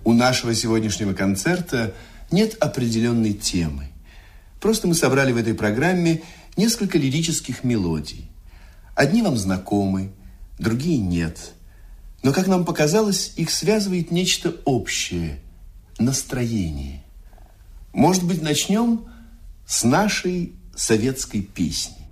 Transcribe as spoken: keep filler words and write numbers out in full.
У нашего сегодняшнего концерта нет определенной темы. Просто мы собрали в этой программе несколько лирических мелодий. Одни вам знакомы, другие нет. Но, как нам показалось, их связывает нечто общее – настроение. Может быть, начнем с нашей советской песни.